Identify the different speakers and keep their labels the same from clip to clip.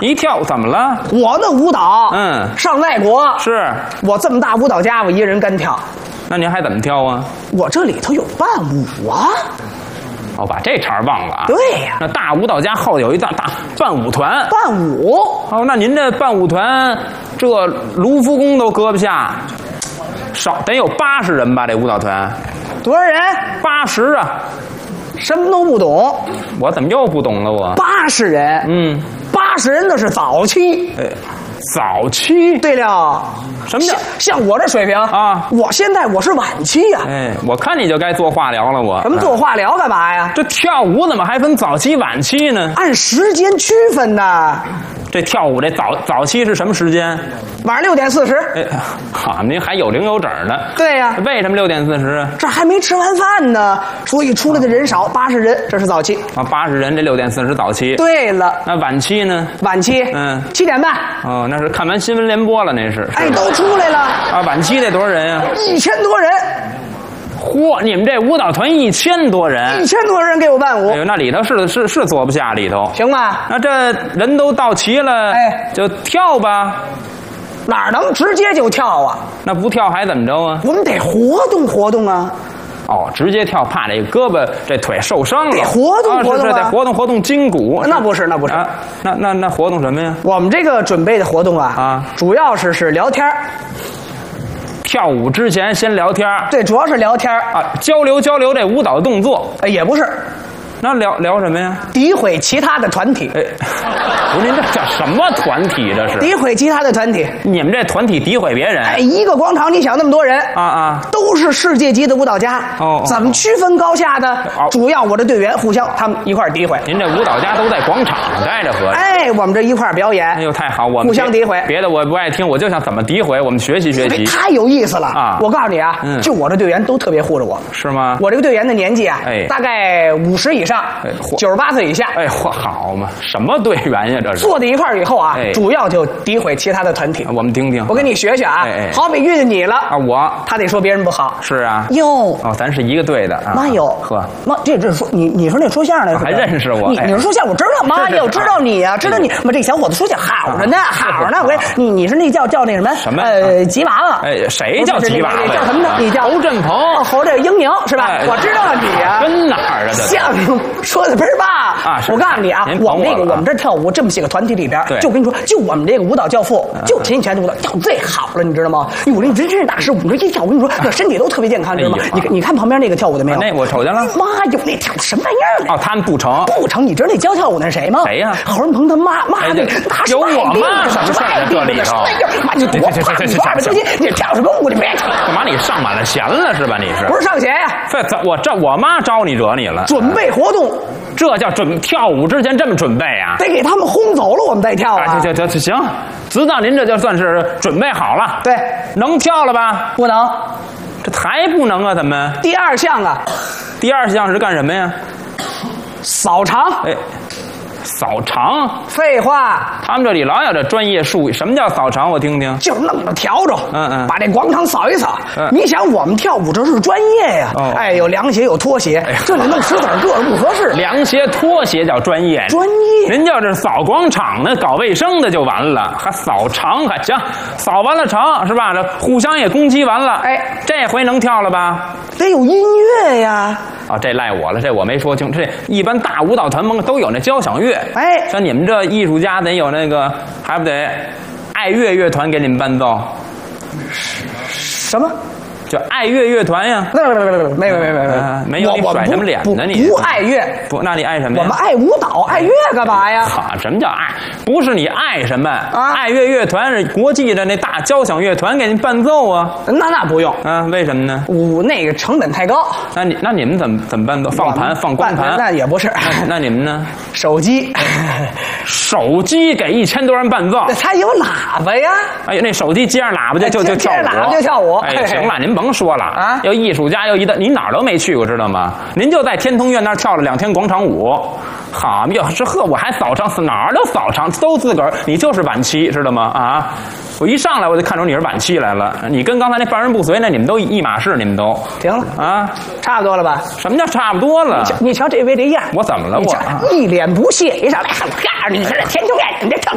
Speaker 1: 一跳怎么了？
Speaker 2: 我的舞蹈，上外国
Speaker 1: 是
Speaker 2: 我这么大舞蹈家，我一人干跳。
Speaker 1: 那您还怎么跳啊？
Speaker 2: 我这里头有伴舞啊。
Speaker 1: 哦，把这茬忘了啊。
Speaker 2: 对呀，
Speaker 1: 那大舞蹈家后有一大伴舞团。
Speaker 2: 伴舞。
Speaker 1: 哦，那您这伴舞团，这卢浮宫都搁不下，少得有80人吧？这舞蹈团
Speaker 2: 多少人
Speaker 1: ？80啊。
Speaker 2: 什么都不懂。
Speaker 1: 我怎么又不懂了？我
Speaker 2: 80人。80人那是早期。
Speaker 1: 早期。
Speaker 2: 对了。
Speaker 1: 什么叫
Speaker 2: 像我这水平啊？我现在我是晚期呀。
Speaker 1: 我看你就该做化疗了。我
Speaker 2: 什么做化疗干嘛呀？
Speaker 1: 这跳舞怎么还分早期晚期呢？
Speaker 2: 按时间区分的。
Speaker 1: 这跳舞这早期是什么时间？
Speaker 2: 晚上6点40。
Speaker 1: 好，您还有零有整的。
Speaker 2: 对呀。
Speaker 1: 为什么6点40啊？
Speaker 2: 这还没吃完饭呢，所以出来的人少，80人，这是早期。
Speaker 1: 啊，80人，这6点40早期。
Speaker 2: 对了。
Speaker 1: 那晚期呢？
Speaker 2: 晚期，7点半。
Speaker 1: 哦，那是看完新闻联播了，那是。
Speaker 2: 都出来了。
Speaker 1: 啊，晚期得多少人呀
Speaker 2: ？1000多人。
Speaker 1: 嚯，你们这舞蹈团1000多人
Speaker 2: ，1000多人给我伴舞。
Speaker 1: 哎呦，那里头是坐不下里头，
Speaker 2: 行吧？
Speaker 1: 那这人都到齐了，就跳吧。
Speaker 2: 哪能直接就跳啊？
Speaker 1: 那不跳还怎么着啊？
Speaker 2: 我们得活动活动啊。
Speaker 1: 哦，直接跳怕这胳膊这腿受伤了，
Speaker 2: 得活动活动
Speaker 1: 是得活动活动筋骨。
Speaker 2: 那不是啊，
Speaker 1: 那活动什么呀？
Speaker 2: 我们这个准备的活动啊，主要是聊天。
Speaker 1: 跳舞之前先聊天。
Speaker 2: 对，主要是聊天
Speaker 1: 啊，交流这舞蹈动作。
Speaker 2: 也不是。
Speaker 1: 那聊什么呀？
Speaker 2: 诋毁其他的团体。
Speaker 1: 不是，您这叫什么团体？这是
Speaker 2: 诋毁其他的团体。
Speaker 1: 你们这团体诋毁别人？
Speaker 2: 一个广场，你想那么多人都是世界级的舞蹈家。怎么区分高下呢？主要我的队员互相他们一块诋毁。
Speaker 1: 您这舞蹈家都在广场上待着合着。
Speaker 2: 我们这一块表演。
Speaker 1: 哎呦，太好，我们
Speaker 2: 互相诋毁。
Speaker 1: 别的我不爱听，我就想怎么诋毁，我们学习学习。
Speaker 2: 太有意思了啊！我告诉你啊，就我的队员都特别护着我。
Speaker 1: 是吗？
Speaker 2: 我这个队员的年纪啊，大概50以上，98岁以下。
Speaker 1: 好嘛，什么队员呀？这是
Speaker 2: 坐在一块儿以后啊，主要就诋毁其他的团体。
Speaker 1: 我们听听，
Speaker 2: 我跟你学学啊。好比遇见你了
Speaker 1: 啊，
Speaker 2: 他得说别人不好。
Speaker 1: 是啊。
Speaker 2: 哟，
Speaker 1: 咱是一个队的啊。
Speaker 2: 妈哟，
Speaker 1: 呵，
Speaker 2: 妈，这说你说那说相声的
Speaker 1: 还认识我？
Speaker 2: 你是说相声，我知道。妈哟，知道你呀，知道你。妈，这小伙子说相声好着呢，好着呢。你是那叫那什么？
Speaker 1: 什么？
Speaker 2: 吉娃娃。
Speaker 1: 谁叫吉娃娃？
Speaker 2: 叫什么呢？你叫
Speaker 1: 侯振鹏。
Speaker 2: 侯这英宁是吧？我知道你呀。
Speaker 1: 跟哪儿啊？这
Speaker 2: 相声说的倍儿棒啊！我告诉你啊，我们这跳舞这么些个团体里边，就跟你说，就我们这个舞蹈教父，就陈以前的舞蹈跳最好了，你知道吗？哟，那真是大师，我们这一跳，我跟你说，那身体都特别健康，知道吗？你看旁边那个跳舞的没有？
Speaker 1: 那我瞅见了。
Speaker 2: 妈哟，那跳什么玩意儿？
Speaker 1: 他们不成，
Speaker 2: 你知道那教跳舞那是谁吗？
Speaker 1: 谁呀？
Speaker 2: 侯润鹏他妈那
Speaker 1: 有我妈什么事儿这里头？
Speaker 2: 妈就多胖，200多斤，你跳什么舞？你别跳！
Speaker 1: 干嘛？你上满了弦了是吧？你是
Speaker 2: 不是上弦呀？
Speaker 1: 我妈招你惹你了？
Speaker 2: 准备活动，
Speaker 1: 这叫跳舞之前这么准备啊？
Speaker 2: 得给他们轰走了，我们再跳啊！
Speaker 1: 行，知道您这就算是准备好了。
Speaker 2: 对，
Speaker 1: 能跳了吧？
Speaker 2: 不能，
Speaker 1: 这还不能啊？怎么？
Speaker 2: 第2项啊？
Speaker 1: 第2项是干什么呀？
Speaker 2: 扫场。
Speaker 1: 扫场？
Speaker 2: 废话，
Speaker 1: 他们这里老有这专业术语。什么叫扫场？我听听。
Speaker 2: 就弄着笤帚，把这广场扫一扫。你想，我们跳舞这是专业呀，有凉鞋有拖鞋，这你弄石子个儿不合适。
Speaker 1: 凉鞋拖鞋叫专业？
Speaker 2: 专业。
Speaker 1: 人叫这扫广场的，搞卫生的就完了，还扫场还行，扫完了场是吧？这互相也攻击完了，这回能跳了吧？
Speaker 2: 得有音乐呀。
Speaker 1: 这赖我了，这我没说清。这一般大舞蹈团都有那交响乐，像你们这艺术家得有那个，还不得爱乐乐团给你们伴奏？
Speaker 2: 什么？
Speaker 1: 就爱乐乐团呀？没有，你甩什么脸呢？你
Speaker 2: 不爱乐，
Speaker 1: 不，那你爱什么呀？
Speaker 2: 我们爱舞蹈，爱乐干嘛呀？
Speaker 1: 什么叫爱？不是你爱什么啊？爱乐乐团是国际的那大交响乐团给您伴奏啊？
Speaker 2: 那不用
Speaker 1: 啊？为什么呢？
Speaker 2: 那个成本太高。
Speaker 1: 那你们怎么伴奏？放盘放光盘？
Speaker 2: 那也不是。
Speaker 1: 那你们呢？
Speaker 2: 手机
Speaker 1: 给1000多人伴奏，
Speaker 2: 它有喇叭呀。
Speaker 1: 那手机接上喇叭就跳舞，
Speaker 2: 接上喇叭就跳舞。
Speaker 1: 行了，您甭说了啊！要艺术家你哪儿都没去过，知道吗？您就在天通苑那儿跳了2天广场舞。好嘛，我还扫场，哪儿都扫场，都自个儿，你就是晚期，知道吗？啊！我一上来我就看出你是晚期来了，你跟刚才那半人不遂，那你们都一码事，你们都
Speaker 2: 停了
Speaker 1: 啊，
Speaker 2: 差不多了吧？
Speaker 1: 什么叫差不多了？
Speaker 2: 你瞧这位这样，
Speaker 1: 我怎么了？我
Speaker 2: 一脸不屑，一上来，你是天通苑，你这跳广场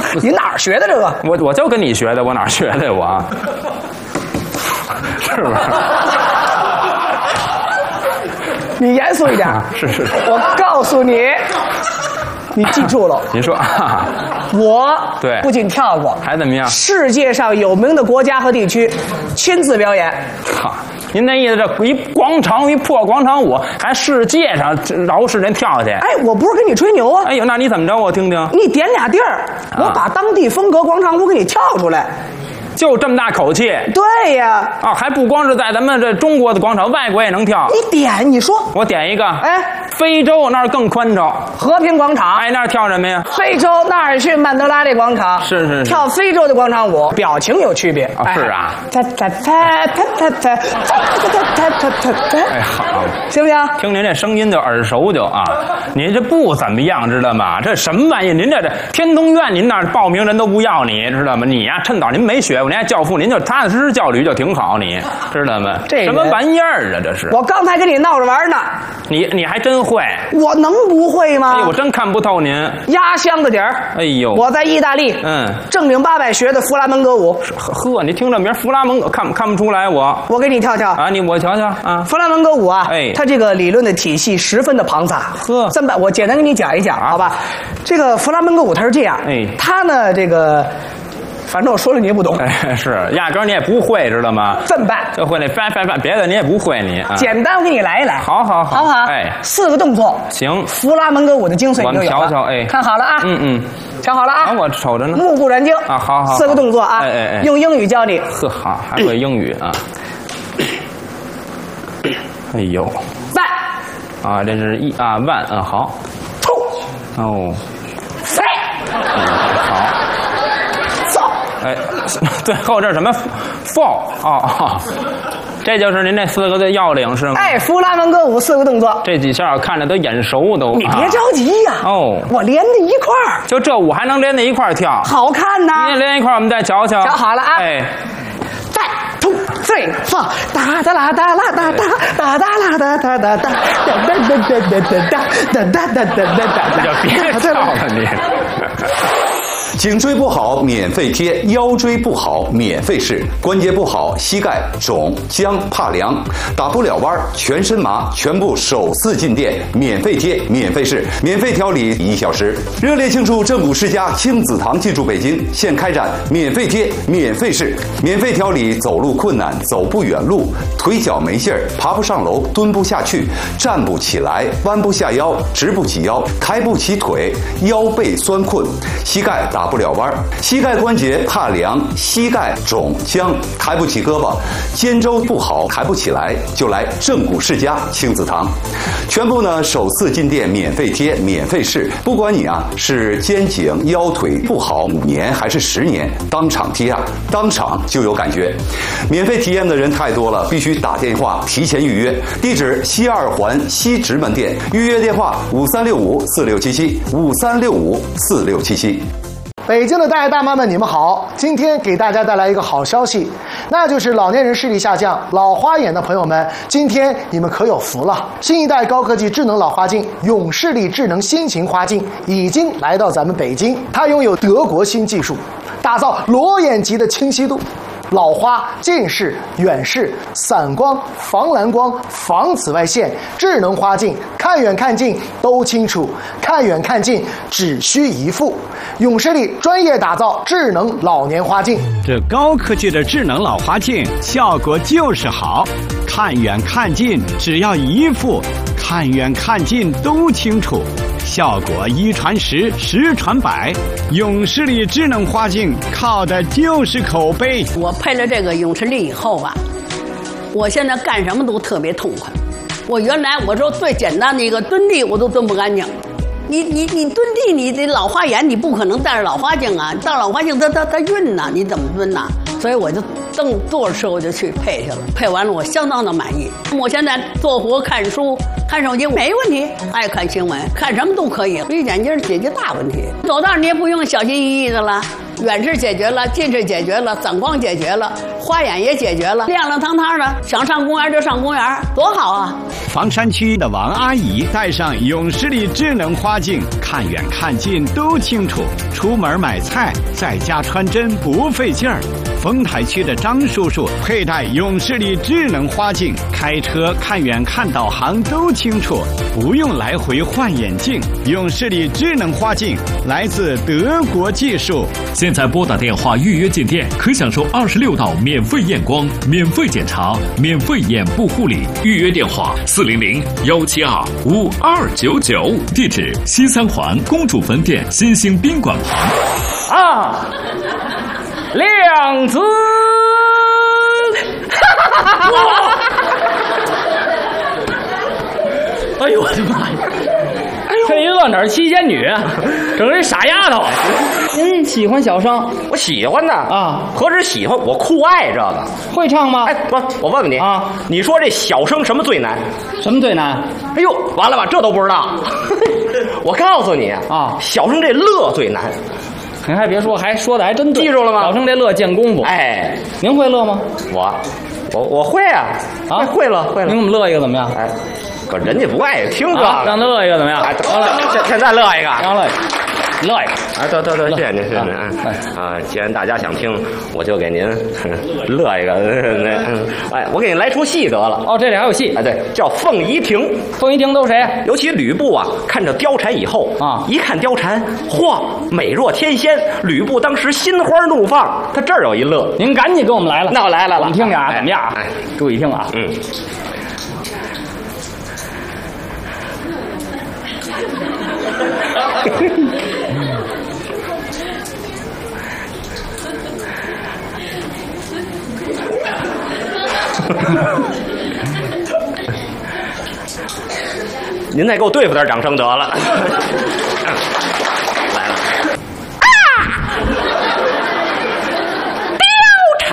Speaker 2: 你哪儿学的这个？
Speaker 1: 我就跟你学的，我哪儿学的我？是不是？
Speaker 2: 你严肃一点。
Speaker 1: 是。
Speaker 2: 我告诉你，你记住了。
Speaker 1: 您说啊？
Speaker 2: 我
Speaker 1: 对
Speaker 2: 不仅跳过，
Speaker 1: 还怎么样？
Speaker 2: 世界上有名的国家和地区亲自表演。
Speaker 1: 哈，您那意思这一广场一破广场舞，还世界上饶是人跳去？
Speaker 2: 哎，我不是跟你吹牛啊！
Speaker 1: 哎呦，那你怎么着？我听听。
Speaker 2: 你点俩地儿，我把当地风格广场舞给你跳出来。
Speaker 1: 就这么大口气？
Speaker 2: 对呀。
Speaker 1: 啊，还不光是在咱们这中国的广场，外国也能跳。
Speaker 2: 你点，你说。
Speaker 1: 我点一个。
Speaker 2: 哎，
Speaker 1: 非洲那儿更宽敞，
Speaker 2: 和平广场。
Speaker 1: 哎，那儿跳什么呀？
Speaker 2: 非洲纳尔逊曼德拉的广场。
Speaker 1: 是。
Speaker 2: 跳非洲的广场舞，表情有区别。
Speaker 1: 啊，是啊。哎，好，
Speaker 2: 行不行？
Speaker 1: 听您这声音就耳熟就啊。您这不怎么样，知道吗？这什么玩意？您这天通苑，您那儿报名人都不要你，知道吗？你呀，趁早您没学过，您还教父，您就踏踏实实教履就挺好，你知道吗？这什么玩意儿啊？这是
Speaker 2: 我刚才跟你闹着玩呢。
Speaker 1: 你还真会？
Speaker 2: 我能不会吗？
Speaker 1: 哎，我真看不透您。
Speaker 2: 压箱的底儿。
Speaker 1: 哎呦，
Speaker 2: 我在意大利，正经八百学的弗拉门戈舞。
Speaker 1: 呵，你听这名弗拉门戈，看不出来我
Speaker 2: 给你跳跳
Speaker 1: 啊，我瞧瞧啊。
Speaker 2: 弗拉门戈舞啊，
Speaker 1: 哎，
Speaker 2: 它这个理论的体系十分的庞杂。
Speaker 1: 呵，
Speaker 2: 这么我简单给你讲一讲，好吧？这个弗拉门戈舞它是这样，
Speaker 1: 哎，
Speaker 2: 它呢这个。反正我说了你也不懂，
Speaker 1: 哎，是压根你也不会，知道吗？
Speaker 2: 这么办？
Speaker 1: 就会那翻，别的你也不会你。
Speaker 2: 简单，我给你来一来。
Speaker 1: 好不好？
Speaker 2: 哎，4个动作。
Speaker 1: 行。
Speaker 2: 弗拉门戈舞的精髓你就有了。
Speaker 1: 我们瞧瞧，哎，
Speaker 2: 看好了啊。瞧好了啊。
Speaker 1: 我瞅着呢。
Speaker 2: 目不转睛
Speaker 1: 啊，好。
Speaker 2: 4个动作啊。
Speaker 1: 哎，
Speaker 2: 用英语教你。
Speaker 1: 呵，好，还会英语啊。哎呦。
Speaker 2: 万。
Speaker 1: 啊，这是万，好。
Speaker 2: two。
Speaker 1: 哦。
Speaker 2: three。
Speaker 1: 好。哎，最后这是什么 ？fall 这就是您这4个的要领是吗？
Speaker 2: 哎，弗拉门戈舞4个动作，
Speaker 1: 这几下看着都眼熟都。
Speaker 2: 你别着急呀。我连在一块儿。
Speaker 1: 就这舞还能连在一块儿跳？
Speaker 2: 好看呐！
Speaker 1: 您连一块儿，我们再瞧瞧。
Speaker 2: 瞧好了啊！
Speaker 1: 哎。
Speaker 2: 再 two three four， 哒哒啦哒啦哒哒哒哒啦哒哒哒哒哒哒哒哒哒哒哒哒，
Speaker 1: 这就别跳了你。
Speaker 3: 颈椎不好免费贴，腰椎不好免费试，关节不好膝盖肿僵怕凉，打不了弯全身麻，全部首次进店免费贴免费试，免费调理1小时。热烈庆祝正骨世家亲子堂进驻北京，现开展免费贴免费试，免费调理走路困难、走不远路、腿脚没劲儿、爬不上楼、蹲不下去、站不起来、弯不下腰、直不起腰、抬不起腿、腰背酸困、膝盖打不了弯，膝盖关节怕凉，膝盖肿僵，抬不起胳膊，肩周不好，抬不起来，就来正骨世家亲子堂。全部呢首次进店免费贴免费试，不管你是肩颈腰腿不好5年还是10年，当场贴当场就有感觉。免费体验的人太多了，必须打电话提前预约。地址西2环西直门店，预约电话5365467753654677。
Speaker 4: 北京的大爷大妈们，你们好！今天给大家带来一个好消息，那就是老年人视力下降、老花眼的朋友们，今天你们可有福了！新一代高科技智能老花镜永视力智能新型花镜已经来到咱们北京，它拥有德国新技术，打造裸眼级的清晰度。老花、近视、远视、散光、防蓝光、防紫外线，智能花镜，看远看近都清楚，看远看近只需一副。永视力专业打造智能老年花镜，
Speaker 5: 这高科技的智能老花镜效果就是好，看远看近只要一副，看远看近都清楚。效果1传10，10传100，永视力智能花镜靠的就是口碑。
Speaker 6: 我配了这个永视力以后我现在干什么都特别痛快。我原来我说最简单的一个蹲地我都蹲不干净，你蹲地，你这老花眼你不可能戴着老花镜啊，戴老花镜它晕呐，你怎么蹲呐？所以我就正做的时候我就去配去了，配完了我相当的满意。我现在做活、看书、看手机没问题，爱看新闻，看什么都可以。所以眼镜解决大问题，走道你也不用小心翼翼的了， 远视解决了，近视解决了，散光解决了，花眼也解决了，亮亮堂堂的，想上公园就上公园，多好啊！
Speaker 5: 房山区的王阿姨带上永视力智能花镜，看远看近都清楚，出门买菜在家穿针不费劲儿。丰台区的张叔叔佩戴永视力智能花镜，开车看远看导航都清楚，不用来回换眼镜。永视力智能花镜来自德国技术。
Speaker 7: 现在拨打电话预约进店，可享受26道免费验光、免费检查、免费眼部护理。预约电话400-172-5299，地址西三环公主坟店新兴宾馆旁。
Speaker 1: 啊，量子，
Speaker 8: 哎呦我的妈呀！这一个哪儿七仙女，整个傻丫头。您喜欢小生？
Speaker 9: 我喜欢呢啊！何止喜欢，我酷爱这个。
Speaker 8: 会唱吗？
Speaker 9: 哎，不，我问问你啊，你说这小生什么最难？
Speaker 8: 什么最难？
Speaker 9: 哎呦，完了吧，这都不知道。我告诉你啊，小生这乐最难。
Speaker 8: 您还别说，还说的还真对，
Speaker 9: 记住了吗？
Speaker 8: 小生这乐见功夫。
Speaker 9: 哎，
Speaker 8: 您会乐吗？
Speaker 9: 我会啊，会乐。
Speaker 8: 您给我们乐一个怎么样？
Speaker 9: 哎，可人家不爱听这，
Speaker 8: 让乐一个怎么样？
Speaker 9: 哎，现在乐一个，
Speaker 8: 让乐一个。乐一个，
Speaker 9: 哎，对，谢谢您，啊，既然大家想听，我就给您乐一个，哎，我给您来出戏得了。
Speaker 8: 哦，这里还有戏，
Speaker 9: 哎，对，叫《凤仪亭》。
Speaker 8: 凤仪亭都谁？
Speaker 9: 尤其吕布啊，看着貂蝉以后啊，一看貂蝉，嚯，美若天仙。吕布当时心花怒放，他这儿有一乐。
Speaker 8: 您赶紧给我们来了。
Speaker 9: 那我来了，
Speaker 8: 我们听听啊，怎么样？哎，注意听啊，
Speaker 9: 您再给我对付点掌声得了。来了。啊！貂蝉，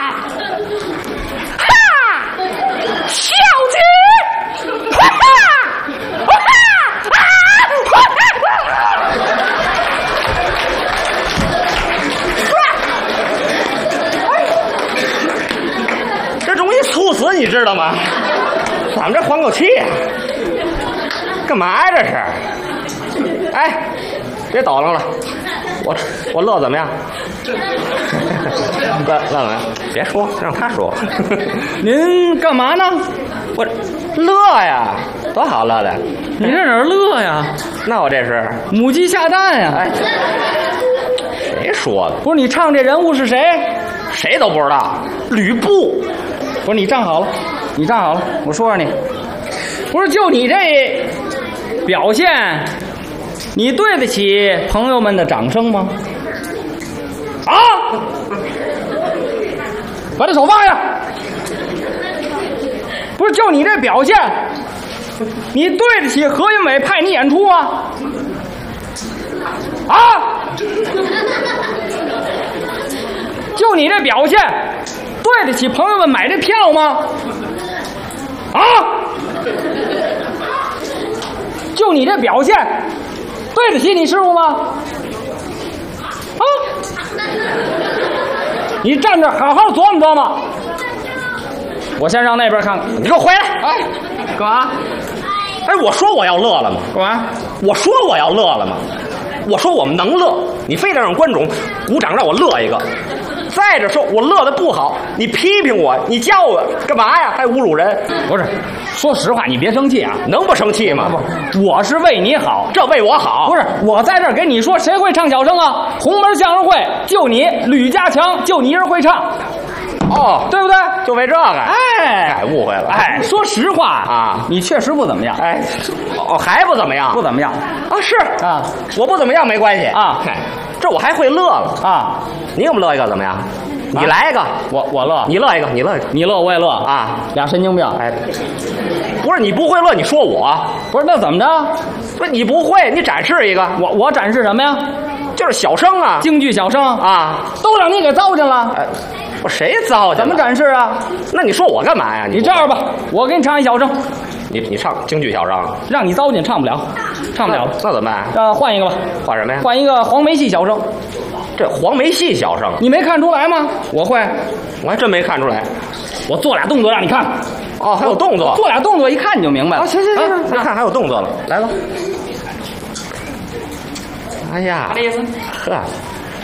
Speaker 9: 哈！小姐，哈哈，哈这容易猝死，你知道吗？咱们这缓口气。干嘛呀这是？哎，别捣乱了，我乐怎么样？乐怎么样？别说，让他说。
Speaker 8: 您干嘛呢？
Speaker 9: 我乐呀，多好乐的。
Speaker 8: 你这哪儿乐呀？
Speaker 9: 那我这是
Speaker 8: 母鸡下蛋呀！
Speaker 9: 哎，谁说的？
Speaker 8: 不是你唱这人物是谁？
Speaker 9: 谁都不知道。吕布。
Speaker 8: 不是你站好了，你站好了，我说说你。不是就你这表现，你对得起朋友们的掌声吗？啊！把这手放下！不是就你这表现，你对得起何云伟派你演出吗？啊！就你这表现，对得起朋友们买这票吗？啊！就你这表现，对得起你师傅吗？啊！你站着好好琢磨琢磨。我先让那边看看。
Speaker 9: 你给我回来！
Speaker 8: 哎，干嘛？
Speaker 9: 哎，我说我要乐了吗？
Speaker 8: 干嘛？
Speaker 9: 我说我要乐了吗？我说我们能乐，你非得让观众鼓掌让我乐一个。再者说，我乐的不好，你批评我，你叫我干嘛呀？还侮辱人？
Speaker 8: 不是，说实话，你别生气啊！
Speaker 9: 能不生气吗？
Speaker 8: 不，我是为你好，
Speaker 9: 这为我好。
Speaker 8: 不是，我在这儿跟你说，谁会唱小生啊？红门相声会就你吕家强，就你一人会唱。
Speaker 9: 哦，
Speaker 8: 对不对？
Speaker 9: 就为这个，
Speaker 8: 哎，
Speaker 9: 误会了。
Speaker 8: 哎，说实话
Speaker 9: 啊，
Speaker 8: 你确实不怎么样。
Speaker 9: 哎，哦，还不怎么样，
Speaker 8: 不怎么样
Speaker 9: 啊？是
Speaker 8: 啊，
Speaker 9: 我不怎么样没关系
Speaker 8: 啊。
Speaker 9: 这我还会乐了
Speaker 8: 啊！
Speaker 9: 你给我们乐一个怎么样？你来一个，
Speaker 8: 我乐，
Speaker 9: 你乐一个，你乐一个，
Speaker 8: 你乐我也乐
Speaker 9: 啊！
Speaker 8: 俩神经病。
Speaker 9: 哎，不是你不会乐，你说我
Speaker 8: 不是那怎么着？
Speaker 9: 不是你不会，你展示一个。
Speaker 8: 我展示什么呀？
Speaker 9: 就是小生啊，
Speaker 8: 京剧小生
Speaker 9: 啊，
Speaker 8: 都让你给糟践了。
Speaker 9: 哎，我谁糟践？
Speaker 8: 怎么展示啊？
Speaker 9: 那你说我干嘛呀？
Speaker 8: 你这样吧，我给你唱一小生。
Speaker 9: 你唱京剧小生，
Speaker 8: 让你糟践唱不了。 唱不了了。
Speaker 9: 那怎么办？
Speaker 8: 换一个吧。
Speaker 9: 换什么呀？
Speaker 8: 换一个黄梅戏小生。
Speaker 9: 这黄梅戏小生，
Speaker 8: 你没看出来吗？我会，
Speaker 9: 我还真没看出来。
Speaker 8: 我做俩动作让你看。
Speaker 9: 哦，还有动作。
Speaker 8: 做俩动作，一看你就明白了。
Speaker 9: 行，咱看还有动作了，来吧。哎呀，
Speaker 8: 啥意思？
Speaker 9: 呵。